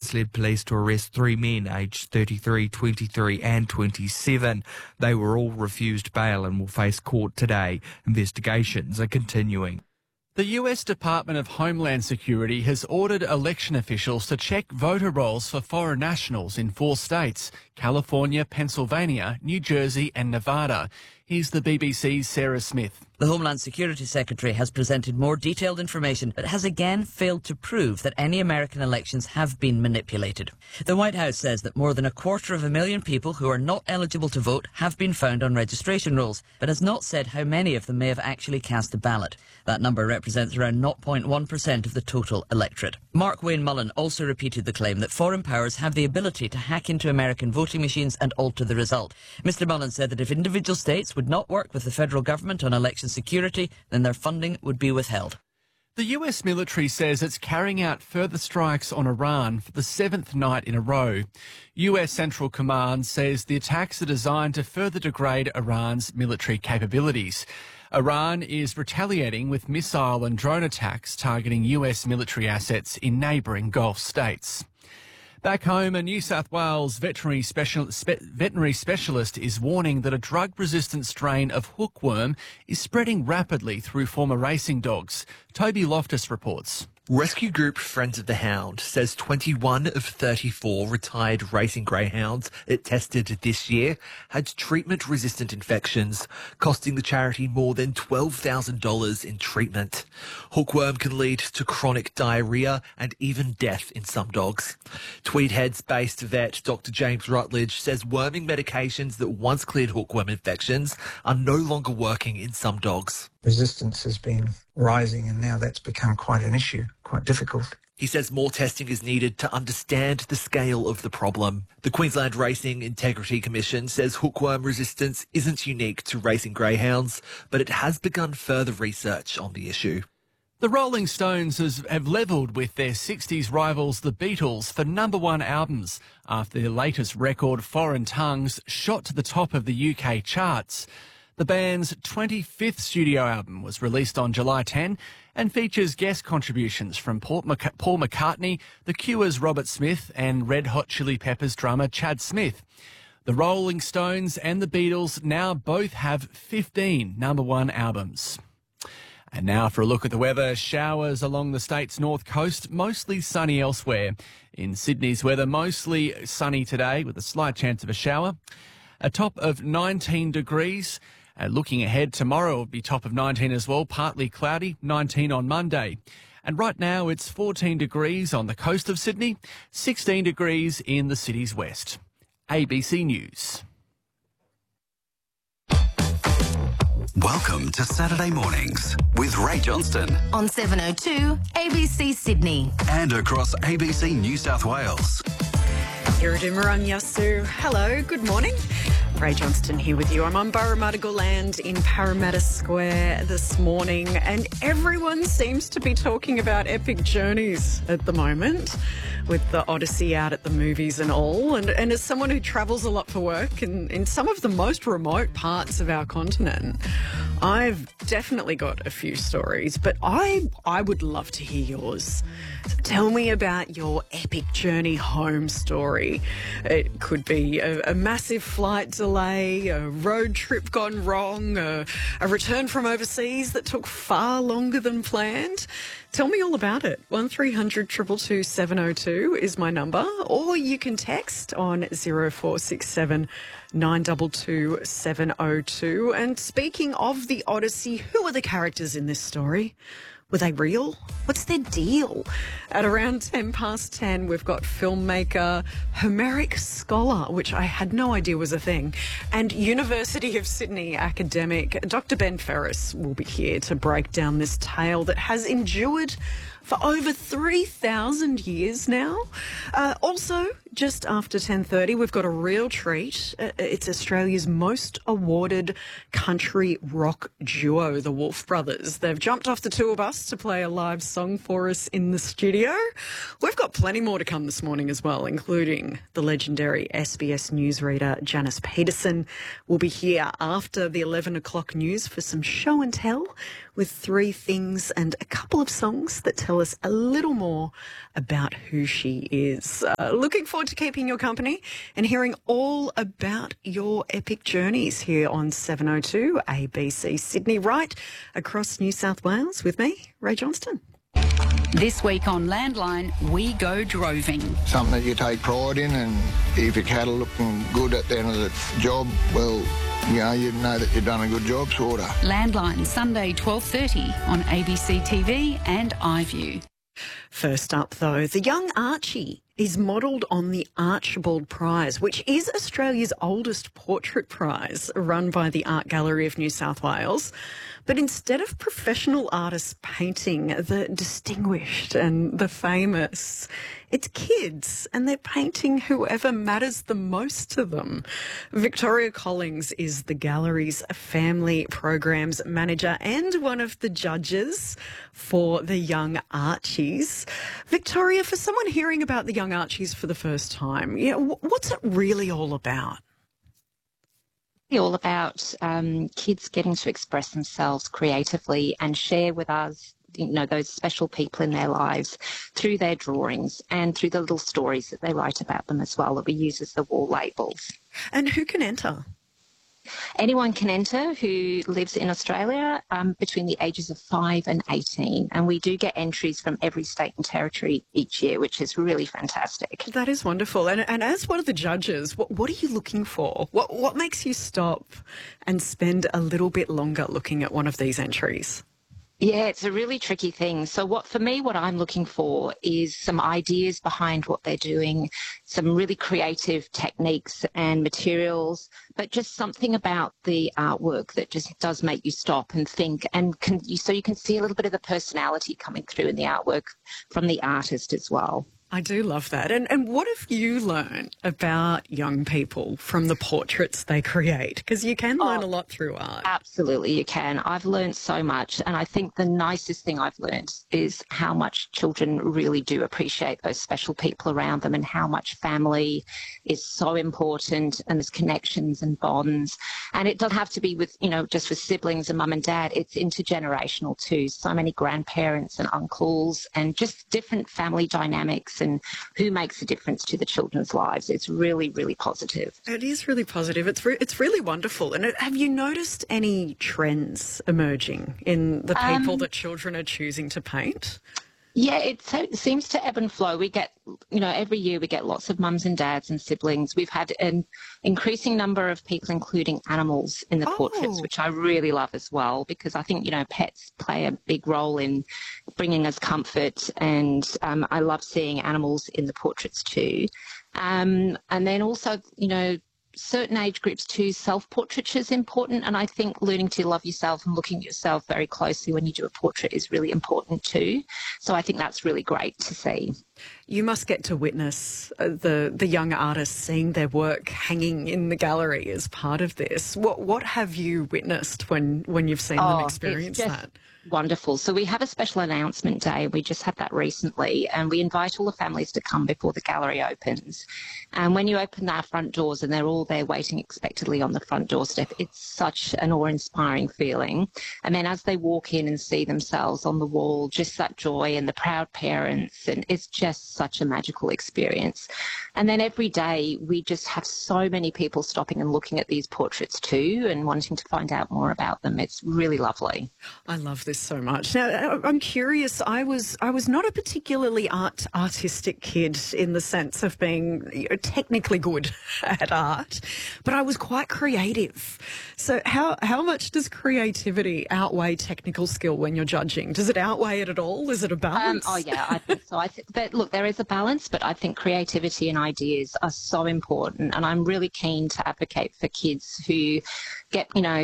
That's led police to arrest 3 men aged 33, 23 and 27. They were all refused bail and will face court today. Investigations are continuing. The US Department of Homeland Security has ordered election officials to check voter rolls for foreign nationals in 4 states: California, Pennsylvania, New Jersey and Nevada. Here's the BBC's Sarah Smith. The Homeland Security Secretary has presented more detailed information but has again failed to prove that any American elections have been manipulated. The White House says that more than 250,000 people who are not eligible to vote have been found on registration rolls, but has not said how many of them may have actually cast a ballot. That number represents around 0.1% of the total electorate. Mark Wayne Mullen also repeated the claim that foreign powers have the ability to hack into American voting machines and alter the result. Mr Mullen said that if individual states would not work with the federal government on election security, then their funding would be withheld. The US military says it's carrying out further strikes on Iran for the 7th night in a row. US Central Command says the attacks are designed to further degrade Iran's military capabilities. Iran is retaliating with missile and drone attacks targeting US military assets in neighbouring Gulf states. Back home, a New South Wales veterinary specialist is warning that a drug-resistant strain of hookworm is spreading rapidly through former racing dogs. Toby Loftus reports. Rescue group Friends of the Hound says 21 of 34 retired racing greyhounds it tested this year had treatment-resistant infections, costing the charity more than $12,000 in treatment. Hookworm can lead to chronic diarrhoea and even death in some dogs. Tweed Heads-based vet Dr. James Rutledge says worming medications that once cleared hookworm infections are no longer working in some dogs. Resistance has been rising and now that's become quite an issue, quite difficult. He says more testing is needed to understand the scale of the problem. The Queensland Racing Integrity Commission says hookworm resistance isn't unique to racing greyhounds, but it has begun further research on the issue. The Rolling Stones have levelled with their 60s rivals, the Beatles, for #1 albums after their latest record, Foreign Tongues, shot to the top of the UK charts. The band's 25th studio album was released on July 10 and features guest contributions from Paul McCartney, The Cure's Robert Smith and Red Hot Chili Peppers drummer Chad Smith. The Rolling Stones and the Beatles now both have 15 #1 albums. And now for a look at the weather. Showers along the state's north coast, mostly sunny elsewhere. In Sydney's weather, mostly sunny today with a slight chance of a shower. A top of 19 degrees. Looking ahead, tomorrow will be top of 19 as well, partly cloudy, 19 on Monday. And right now it's 14 degrees on the coast of Sydney, 16 degrees in the city's west. ABC News. Welcome to Saturday Mornings with Ray Johnston on 702 ABC Sydney and across ABC New South Wales. Iridimarang Yasu. Hello, good morning. Ray Johnston here with you. I'm on Burramuddigal Land in Parramatta Square this morning, and everyone seems to be talking about epic journeys at the moment, with the Odyssey out at the movies and all. And as someone who travels a lot for work in some of the most remote parts of our continent, I've definitely got a few stories, but I would love to hear yours. So tell me about your epic journey home story. It could be a massive flight delay, a road trip gone wrong, a return from overseas that took far longer than planned. Tell me all about it. 1300 222 702 is my number, or you can text on 0467 922 702. And speaking of the Odyssey, who are the characters in this story? Were they real? What's their deal? At around 10:10, we've got filmmaker, Homeric scholar, which I had no idea was a thing, and University of Sydney academic Dr. Ben Ferris will be here to break down this tale that has endured for over 3,000 years now. Also, just after 10:30, we've got a real treat. It's Australia's most awarded country rock duo, the Wolf Brothers. They've jumped off the tour bus to play a live song for us in the studio. We've got plenty more to come this morning as well, including the legendary SBS newsreader Janice Peterson will be here after the 11 o'clock news for some show and tell with 3 things and a couple of songs that tell us a little more about who she is. Looking forward to keeping your company and hearing all about your epic journeys here on 702 ABC Sydney, right across New South Wales with me, Ray Johnston. This week on Landline, we go droving. Something that you take pride in, and if your cattle looking good at the end of the job, well, you know that you've done a good job, sort of. Landline, Sunday 12:30 on ABC TV and iView. First up, though, the young Archie is modelled on the Archibald Prize, which is Australia's oldest portrait prize run by the Art Gallery of New South Wales. But instead of professional artists painting the distinguished and the famous, it's kids, and they're painting whoever matters the most to them. Victoria Collings is the gallery's family programs manager and one of the judges for the Young Archies. Victoria, for someone hearing about the Young Archies for the first time, what's it really all about? All about kids getting to express themselves creatively and share with us, those special people in their lives through their drawings and through the little stories that they write about them as well that we use as the wall labels. And who can enter? Anyone can enter who lives in Australia between the ages of 5 and 18. And we do get entries from every state and territory each year, which is really fantastic. That is wonderful. And as one of the judges, what are you looking for? What makes you stop and spend a little bit longer looking at one of these entries? Yeah, it's a really tricky thing. So what I'm looking for is some ideas behind what they're doing, some really creative techniques and materials, but just something about the artwork that just does make you stop and think, and so you can see a little bit of the personality coming through in the artwork from the artist as well. I do love that. And what have you learned about young people from the portraits they create? Because you can learn a lot through art. Absolutely, you can. I've learned so much. And I think the nicest thing I've learned is how much children really do appreciate those special people around them and how much family is so important, and there's connections and bonds. And it doesn't have to be with, just with siblings and mum and dad. It's intergenerational too. So many grandparents and uncles and just different family dynamics and who makes a difference to the children's lives. It's really, really positive. It is really positive. It's really wonderful. And have you noticed any trends emerging in the people that children are choosing to paint? Yeah, it seems to ebb and flow. We get, every year we get lots of mums and dads and siblings. We've had an increasing number of people including animals in the portraits, which I really love as well, because I think, pets play a big role in bringing us comfort, and I love seeing animals in the portraits too. And then also, certain age groups too, self-portraiture is important, and I think learning to love yourself and looking at yourself very closely when you do a portrait is really important too. So I think that's really great to see. You must get to witness the young artists seeing their work hanging in the gallery as part of this. What have you witnessed when you've seen them experience that? Wonderful. So we have a special announcement day. We just had that recently, and we invite all the families to come before the gallery opens. And when you open our front doors and they're all there waiting expectantly on the front doorstep, it's such an awe-inspiring feeling. And then as they walk in and see themselves on the wall, just that joy and the proud parents, and it's just such a magical experience. And then every day we just have so many people stopping and looking at these portraits too and wanting to find out more about them. It's really lovely. I love this so much. Now, I'm curious. I was not a particularly artistic kid in the sense of being technically good at art, but I was quite creative. So how much does creativity outweigh technical skill when you're judging? Does it outweigh it at all? Is it a balance? Yeah, I think so. But look, there is a balance, but I think creativity and ideas are so important, and I'm really keen to advocate for kids who get,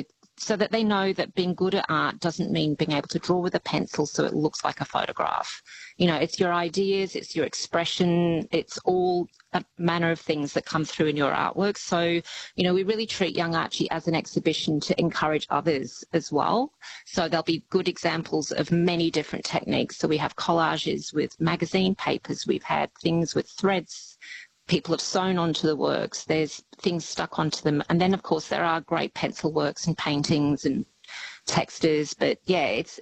so that they know that being good at art doesn't mean being able to draw with a pencil so it looks like a photograph. It's your ideas, it's your expression, it's all a manner of things that come through in your artwork. So, we really treat Young Archie as an exhibition to encourage others as well. So there'll be good examples of many different techniques. So we have collages with magazine papers, we've had things with threads, people have sewn onto the works, there's things stuck onto them. And then, of course, there are great pencil works and paintings and texters. But yeah, it's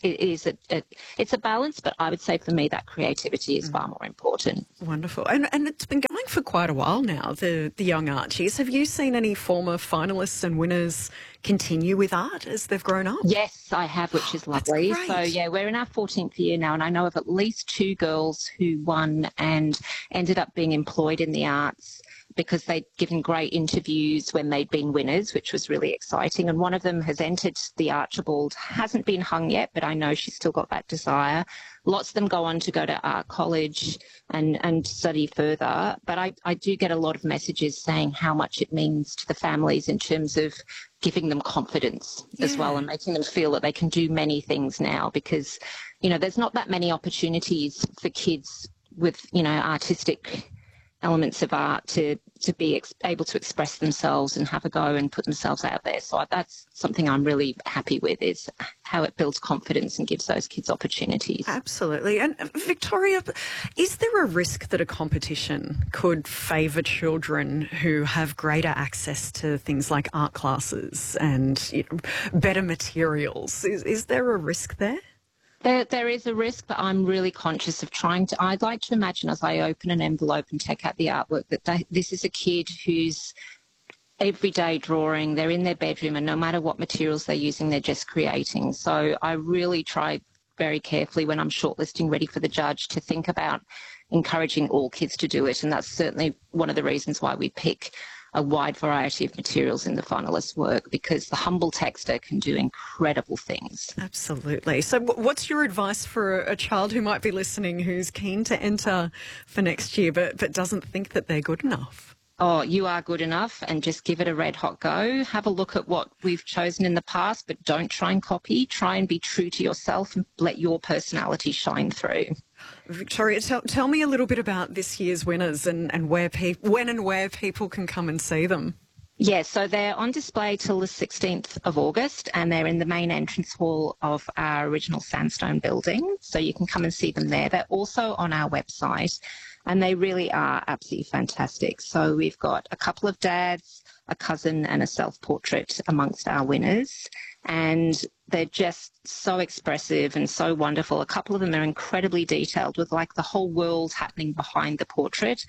a balance. But I would say for me that creativity is far more important. Wonderful. And it's been going for quite a while now, the Young Archies. Have you seen any former finalists and winners continue with art as they've grown up? Yes, I have, which is lovely. That's great. So yeah, we're in our 14th year now, and I know of at least 2 girls who won and ended up being employed in the arts because they'd given great interviews when they'd been winners, which was really exciting. And one of them has entered the Archibald, hasn't been hung yet, but I know she's still got that desire. Lots of them go on to go to art college and study further. But I do get a lot of messages saying how much it means to the families in terms of giving them confidence as well, and making them feel that they can do many things now, because, there's not that many opportunities for kids with, artistic elements of art to be able to express themselves and have a go and put themselves out there. So that's something I'm really happy with, is how it builds confidence and gives those kids opportunities. Absolutely. And Victoria, is there a risk that a competition could favour children who have greater access to things like art classes and better materials? Is there a risk there? There is a risk, but I'm really conscious of I'd like to imagine as I open an envelope and take out the artwork that this is a kid who's everyday drawing, they're in their bedroom, and no matter what materials they're using, they're just creating. So I really try very carefully when I'm shortlisting ready for the judge to think about encouraging all kids to do it. And that's certainly one of the reasons why we pick a wide variety of materials in the finalists' work, because the humble texter can do incredible things. Absolutely. So what's your advice for a child who might be listening who's keen to enter for next year but doesn't think that they're good enough? Oh, you are good enough, and just give it a red hot go. Have a look at what we've chosen in the past, but don't try and copy. Try and be true to yourself and let your personality shine through. Victoria, tell me a little bit about this year's winners and when and where people can come and see them. Yeah, so they're on display till the 16th of August, and they're in the main entrance hall of our original sandstone building, so you can come and see them there. They're also on our website, and they really are absolutely fantastic. So we've got a couple of dads, a cousin and a self-portrait amongst our winners, and they're just so expressive and so wonderful. A couple of them are incredibly detailed with like the whole world happening behind the portrait,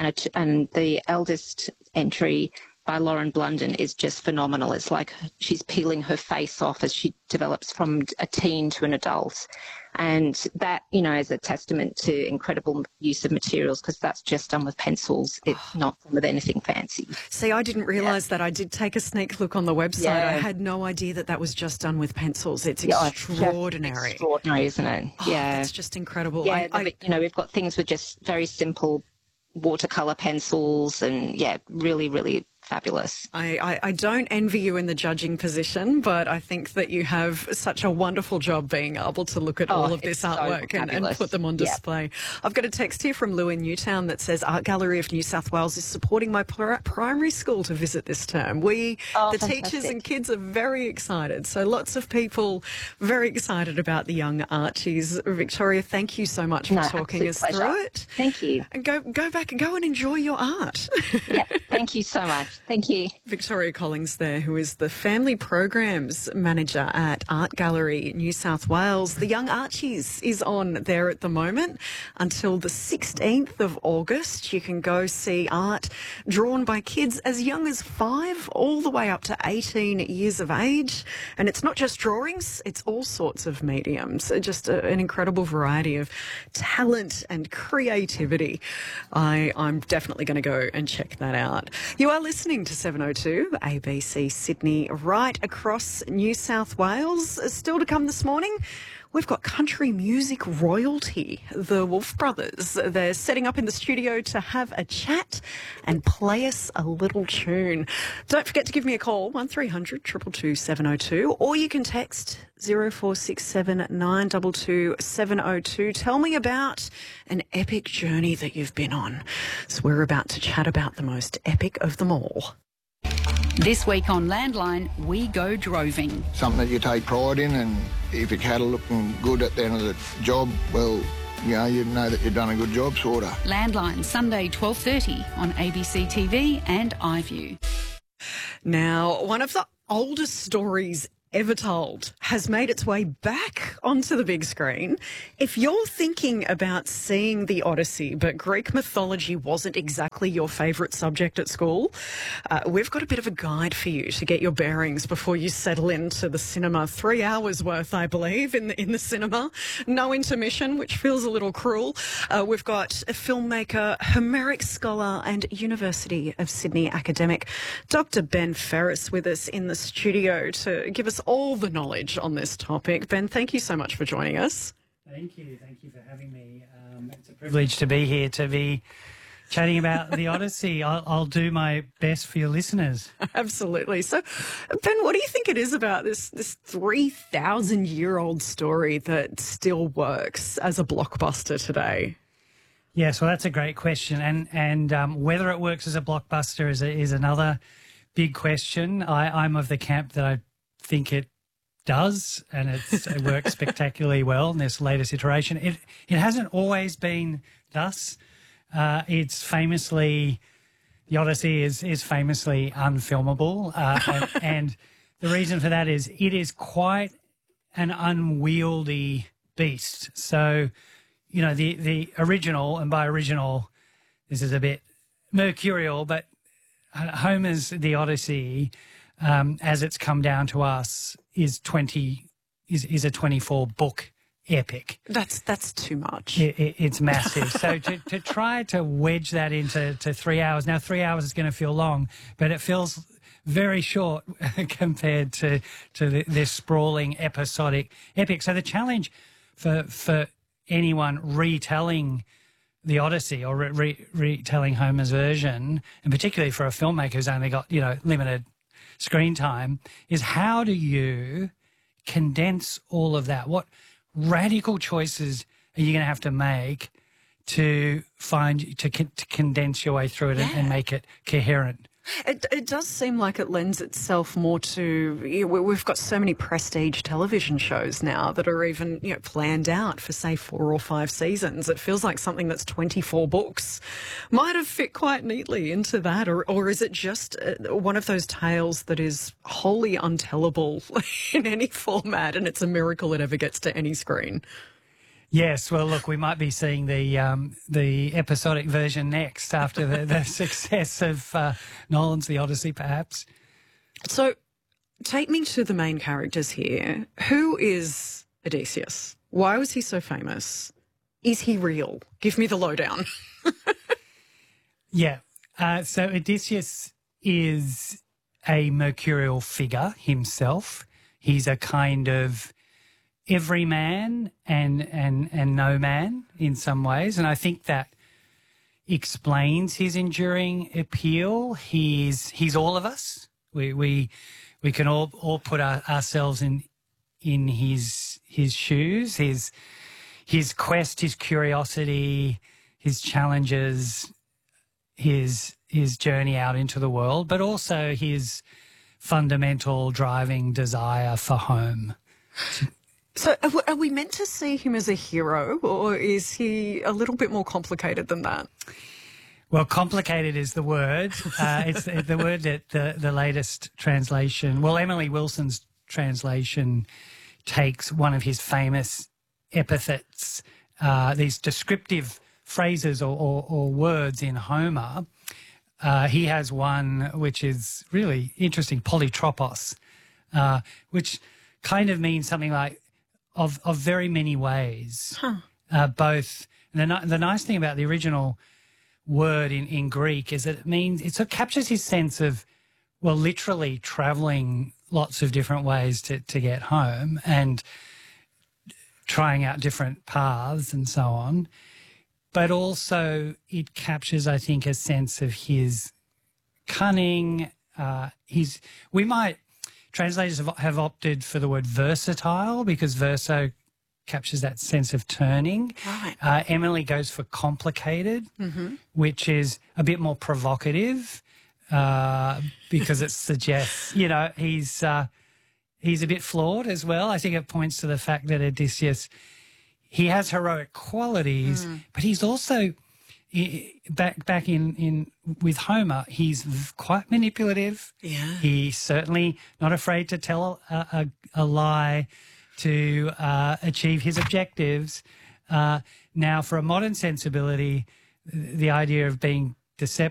and the eldest entry by Lauren Blunden is just phenomenal. It's like she's peeling her face off as she develops from a teen to an adult. And that, is a testament to incredible use of materials, because that's just done with pencils. It's not done with anything fancy. See, I didn't realise that. I did take a sneak look on the website. Yeah. I had no idea that was just done with pencils. It's extraordinary. It's extraordinary, isn't it? Yeah. It's just incredible. Yeah, we've got things with just very simple watercolour pencils and, really, really fabulous. I don't envy you in the judging position, but I think that you have such a wonderful job being able to look at all of this artwork and put them on display. Yep. I've got a text here from Lou in Newtown that says Art Gallery of New South Wales is supporting my primary school to visit this term. The teachers and kids are very excited. So lots of people very excited about the Young Archies. Victoria, thank you so much for talking us through it. Thank you. And go back and go and enjoy your art. Yeah, thank you so much. Thank you. Victoria Collins there, who is the Family Programs Manager at Art Gallery New South Wales. The Young Archies is on there at the moment until the 16th of August. You can go see art drawn by kids as young as 5 all the way up to 18 years of age. And it's not just drawings, it's all sorts of mediums. Just an incredible variety of talent and creativity. I'm definitely going to go and check that out. You are listening to 702 ABC Sydney, right across New South Wales. Still to come this morning, we've got country music royalty, the Wolf Brothers. They're setting up in the studio to have a chat and play us a little tune. Don't forget to give me a call, 1300 222 702, or you can text 0467 922 702. Tell me about an epic journey that you've been on. So we're about to chat about the most epic of them all. This week on Landline, we go droving. Something that you take pride in, and if your cattle looking good at the end of the job, well, you know that you've done a good job, sort of. Landline, Sunday 12:30 on ABC TV and iView. Now, one of the oldest stories ever told has made its way back onto the big screen. If you're thinking about seeing The Odyssey, but Greek mythology wasn't exactly your favourite subject at school, we've got a bit of a guide for you to get your bearings before you settle into the cinema. 3 hours worth, I believe, in the cinema. No intermission, which feels a little cruel. We've got a filmmaker, Homeric scholar and University of Sydney academic, Dr. Ben Ferris, with us in the studio to give us all the knowledge on this topic. Ben, thank you so much for joining us. Thank you for having me. It's a privilege to be here, to be chatting about The Odyssey. I'll do my best for your listeners. Absolutely. So, Ben, what do you think it is about this 3,000-year-old story that still works as a blockbuster today? Yes, well, that's a great question, and whether it works as a blockbuster is another big question. I'm of the camp that I think it does, and it works spectacularly well in this latest iteration. It hasn't always been thus. It's famously, The Odyssey is famously unfilmable, and the reason for that is it is quite an unwieldy beast. So, you know, the original, and by original, this is a bit mercurial, but Homer's The Odyssey, as it's come down to us, is a 24-book epic. That's too much. It's massive. So to try to wedge that into 3 hours, now 3 hours is going to feel long, but it feels very short compared to this sprawling episodic epic. So the challenge for anyone retelling The Odyssey or retelling Homer's version, and particularly for a filmmaker who's only got, limited screen time, is how do you condense all of that? What radical choices are you going to have to make to condense your way through it and make it coherent? It does seem like it lends itself more to, we've got so many prestige television shows now that are even, planned out for, say, 4 or 5 seasons. It feels like something that's 24 books might have fit quite neatly into that, or is it just one of those tales that is wholly untellable in any format, and it's a miracle it ever gets to any screen? Yes, well, look, we might be seeing the episodic version next after the success of Nolan's The Odyssey, perhaps. So, take me to the main characters here. Who is Odysseus? Why was he so famous? Is he real? Give me the lowdown. Yeah, so Odysseus is a mercurial figure himself. He's a kind of every man and no man in some ways, and I think that explains his enduring appeal. He's all of us. We can all put ourselves in his shoes. His quest, his curiosity, his challenges, his journey out into the world, but also his fundamental driving desire for home. So are we meant to see him as a hero, or is he a little bit more complicated than that? Well, complicated is the word. It's the word that the latest translation, well, Emily Wilson's translation takes one of his famous epithets, these descriptive phrases or words in Homer. He has one which is really interesting, polytropos, which kind of means something like of very many ways. Both. The nice thing about the original word in Greek is that it sort of captures his sense of, well, literally travelling lots of different ways to get home and trying out different paths and so on. But also it captures, I think, a sense of his cunning. Translators have opted for the word versatile because verso captures that sense of turning. Right. Emily goes for complicated, which is a bit more provocative because it suggests, he's a bit flawed as well. I think it points to the fact that Odysseus, he has heroic qualities, but he's also back in with Homer, he's quite manipulative. Yeah. He's certainly not afraid to tell a lie to achieve his objectives. Now, for a modern sensibility, the idea of being